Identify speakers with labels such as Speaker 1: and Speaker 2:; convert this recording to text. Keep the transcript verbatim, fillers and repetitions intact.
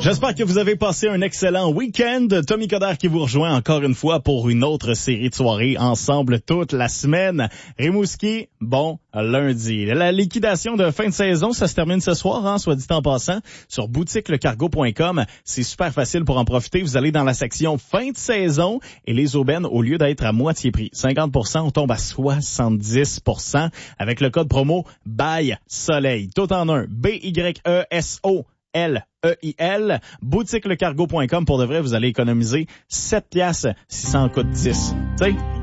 Speaker 1: J'espère que vous avez passé un excellent week-end. Tommy Coderre qui vous rejoint encore une fois pour une autre série de soirées ensemble toute la semaine. Rimouski, bon lundi. La liquidation de fin de saison, ça se termine ce soir, hein, soit dit en passant, sur boutique le cargo point com. C'est super facile pour en profiter. Vous allez dans la section fin de saison et les aubaines, au lieu d'être à moitié prix, cinquante pour cent, on tombe à soixante-dix pour cent avec le code promo Bail Soleil. Tout en un. B Y E S O L E I L, boutique le cargo point com. Pour de vrai, vous allez économiser sept piastres si ça en coûte dix. Tu sais,